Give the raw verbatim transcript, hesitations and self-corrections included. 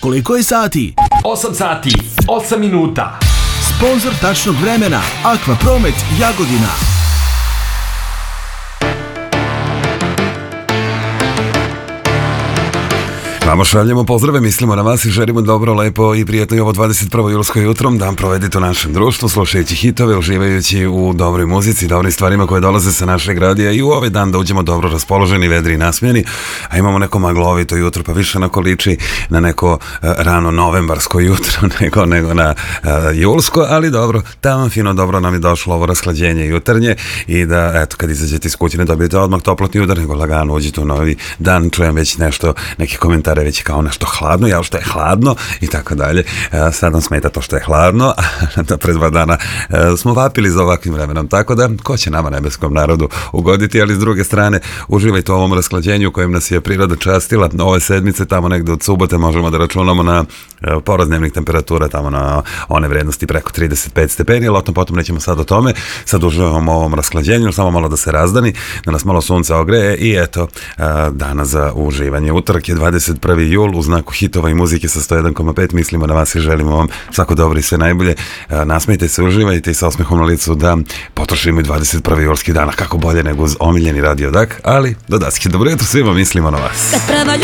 Koliko je sati? osam sati, osam minuta. Sponzor tačnog vremena Akvapromet Jagodina. Vamo šaljemo pozdrave, mislimo na vas i želimo dobro, lepo i prijatno i ovo dvadeset prvo julsko jutro dan provedite u našem društvu, slušajući hitove, uživajući u dobroj muzici, dobrim stvarima koje dolaze sa našeg radija i u ovaj dan da uđemo dobro raspoloženi, vedri i nasmijeni, a imamo neko maglovito jutro, pa više onako liči na neko uh, rano novembarsko jutro nego, nego na uh, julsko, ali dobro, tamo fino dobro nam je došlo ovo rashlađenje jutarnje i da, eto, kad izađete iz kuće ne dobijete odmah toplotni udar, nego lagano uđete u novi dan, čujem već nešto, neki komentare već kao nešto hladno, ja što je hladno i tako dalje. Sad nam smeta to što je hladno, a da pred dva dana smo vapili za ovakvim vremenom, tako da ko će nama nebeskom narodu ugoditi, ali s druge strane uživajte u ovom rasklađenju kojem nas je priroda častila. Ove sedmice tamo negde od subote možemo da računamo na porast dnevnih temperatura, tamo na one vrednosti preko trideset pet stepeni, ali o tom potom nećemo sad o tome. Sad uživamo u ovom rasklađenju, samo malo da se razdani, da nas malo sunce ogreje i eto dana za uživanje. Utorak je dvadeset prvi jul, u znaku hitova i muzike sa sto jedan zarez pet mislimo na vas i želimo vam svako dobro i sve najbolje. Nasmejte se, uživajte i sa osmehom na licu da potrošimo i dvadeset prvi julski dana, kako bolje nego uz omiljeni Radio Dak, ali do daske. Dobro jutro svima, mislimo na vas.